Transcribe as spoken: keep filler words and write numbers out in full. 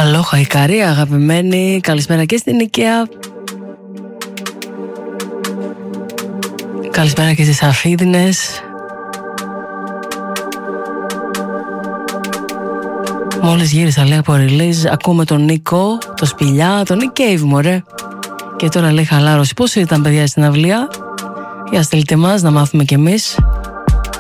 Αλόχα Ικαρή, αγαπημένη. Καλησπέρα και στην Νικαία. Καλησπέρα και στις Αφίδινες. Μόλις γύρισα, λέει, από ρελίζ. Ακούμε τον Νίκο, το Σπηλιά, τον Nick Cave, μωρέ. Και τώρα λέει χαλάρωση. Πώς ήταν, παιδιά, στην αυλία? Για στείλτε μας να μάθουμε κι εμείς.